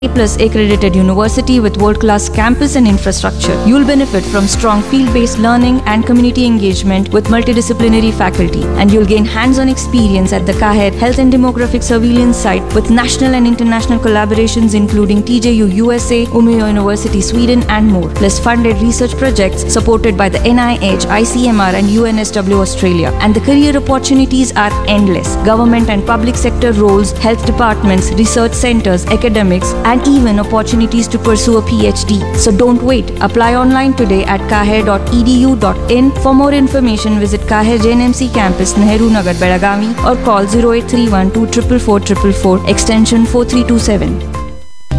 A+ accredited university with world-class campus and infrastructure. You'll benefit from strong field-based learning and community engagement with multidisciplinary faculty, and you'll gain hands-on experience at the CAHED Health and Demographic Surveillance Site with national and international collaborations including TJU USA, Umeå University Sweden, and more. Plus funded research projects supported by the NIH, ICMR, and UNSW Australia. And the career opportunities are endless. Government and public sector roles, health departments, research centers, academics, and even opportunities to pursue a PhD. So don't wait. Apply online today at kahed.edu.in. For more information, visit CAHED JNMC campus, Nehru Nagar, Belagavi, or call 0831 244 444 extension 4327.